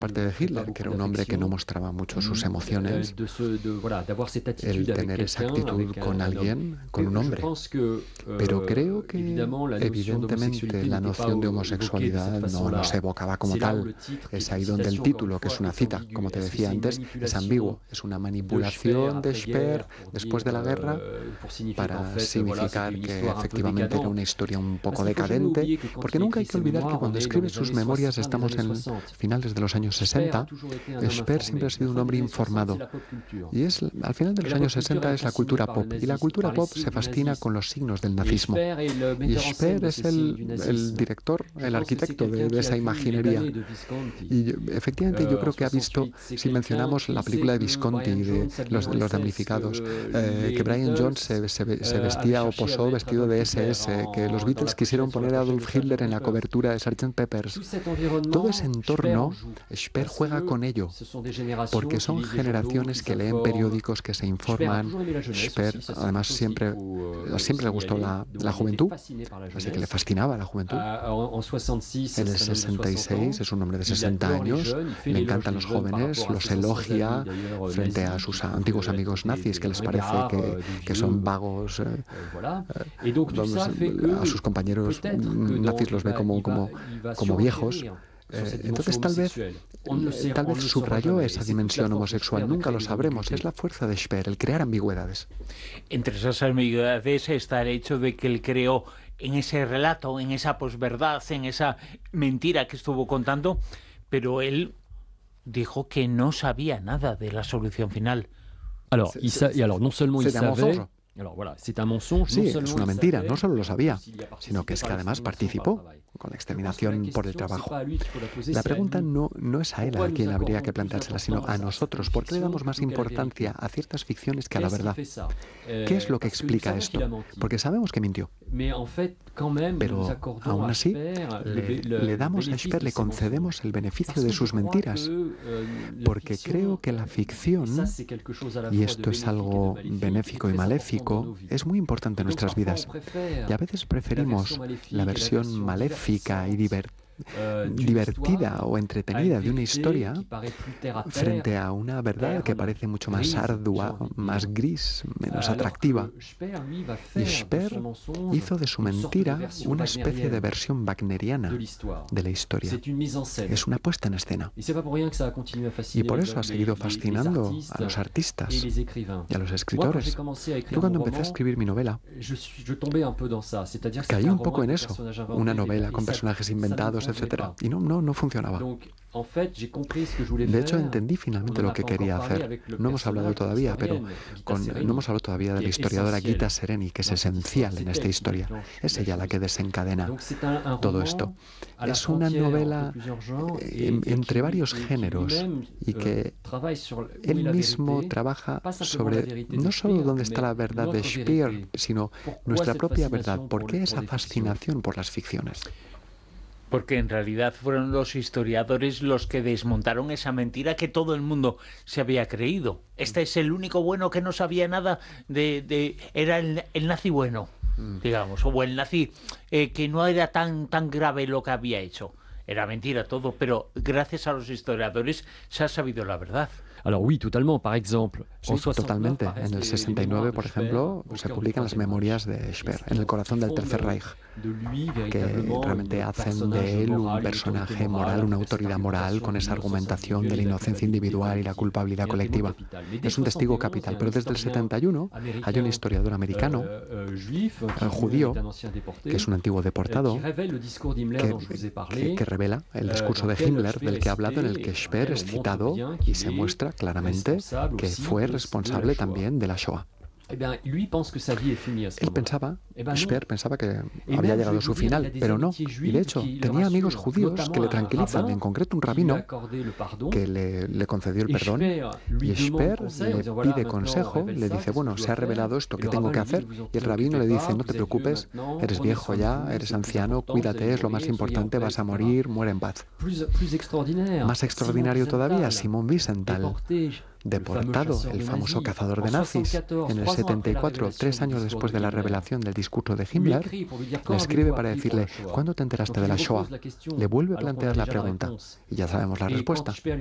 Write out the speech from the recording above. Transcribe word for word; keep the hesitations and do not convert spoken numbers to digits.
parte de Hitler, que era un hombre que no mostraba mucho sus emociones, el tener esa actitud con alguien, con un hombre. Pero creo que, evidentemente, la noción de homosexualidad no nos evocaba como tal. Es ahí donde el título, que es una cita, como te decía antes, es ambiguo. Es una manipulación de Speer después de la guerra para significar que efectivamente era una historia un poco decadente, porque nunca hay que olvidar que cuando escribe sus memorias estamos en finales de los años sesenta. Speer siempre ha sido un hombre informado y es al final de los años sesenta es la cultura pop, y la cultura pop se fascina con los signos del nazismo, y Speer es el, el director, el arquitecto de, de esa imaginería. Y efectivamente yo creo que ha visto, si mencionamos la película de Visconti, de los, los damnificados, eh, que Brian Jones se, se, se vestía o posó vestido de ese ese, que los Beatles quisieron poner a Adolf Hitler en la cobertura de sergeant Pepper's. Todo ese entorno, Speer juega con ello, porque son generaciones que leen periódicos, que se informan. Speer, además, siempre, siempre le gustó la, la juventud, así que le fascinaba la juventud. En el sesenta y seis es un hombre de sesenta años, le encantan los jóvenes, los elogia frente a sus antiguos amigos nazis, que les parece que, que son vagos. Eh, eh, vamos, a sus compañeros nazis los ve como, como, como viejos. Eh, entonces tal vez, tal vez subrayó esa dimensión homosexual, nunca lo sabremos. Es la fuerza de Speer, el crear ambigüedades. Entre esas ambigüedades está el hecho de que él creó en ese relato, en esa posverdad, en esa mentira que estuvo contando, pero él dijo que no sabía nada de la solución final. Alors, il sa... y alors non seulement il savait... Alors, voilà, c'est un mensonge. Sí, es una mentira, no solo lo sabía, sino que es que además participó con la exterminación por el trabajo. La pregunta no, no es a él a quien habría que planteársela, sino a nosotros. ¿Por qué le damos más importancia a ciertas ficciones que a la verdad? ¿Qué es lo que explica esto? Porque sabemos que mintió. Pero aún así, le, le damos a Speer, le concedemos el beneficio de sus mentiras, porque creo que la ficción, y esto es algo benéfico y maléfico, es muy importante en nuestras vidas. Y a veces preferimos la versión maléfica y divertida, divertida o entretenida de una historia frente a una verdad que parece mucho más ardua, más gris, menos atractiva. Y Speer hizo de su mentira una especie de versión wagneriana de la historia. Es una puesta en escena. Y por eso ha seguido fascinando a los artistas y a los escritores. Yo cuando empecé a escribir mi novela, caí un poco en eso, una novela con personajes inventados, etcétera. Y no, no, no funcionaba. De hecho, entendí finalmente lo que quería hacer. No hemos hablado todavía, pero con, no hemos hablado todavía de la historiadora Gita Sereny, que es esencial en esta historia. Es ella la que desencadena todo esto. Es una novela eh, entre varios géneros y que él mismo trabaja sobre no solo dónde está la verdad de Speer, sino nuestra propia verdad. ¿Por qué esa fascinación por las ficciones? Porque en realidad fueron los historiadores los que desmontaron esa mentira que todo el mundo se había creído. Este es el único bueno que no sabía nada de... de era el, el nazi bueno, mm. digamos, o el nazi eh, que no era tan, tan grave lo que había hecho. Era mentira todo, pero gracias a los historiadores se ha sabido la verdad. Alors oui, totalement. Par exemple, sí, totalmente. En el sesenta y nueve, por ejemplo, se publican las memorias de Speer, en el corazón del Tercer Reich, que realmente hacen de él un personaje moral, una autoridad moral, con esa argumentación de la inocencia individual y la culpabilidad colectiva. Es un testigo capital, pero desde el setenta y uno hay un historiador americano, el judío, que es un antiguo deportado, que, que, que revela el discurso de Himmler, del que ha hablado, en el que Speer es citado y se muestra claramente que fue responsable también de la Shoah. Él pensaba, Speer pensaba que había llegado a su final, pero no. Y de hecho, tenía amigos judíos que le tranquilizan, en concreto un rabino que le, le concedió el perdón. Y Speer le pide consejo, le dice, bueno, se ha revelado esto, ¿qué tengo que hacer? Y el rabino le dice, no te preocupes, eres viejo ya, eres anciano, cuídate, es lo más importante, vas a morir, muere en paz. Más extraordinario todavía, Simon Wiesenthal, deportado, el famoso cazador de nazis, en el setenta y cuatro, tres años después de la revelación del discurso discurso de Himmler, le escribe para decirle, ¿cuándo te enteraste de la Shoah? Le vuelve a plantear la pregunta y ya sabemos la respuesta.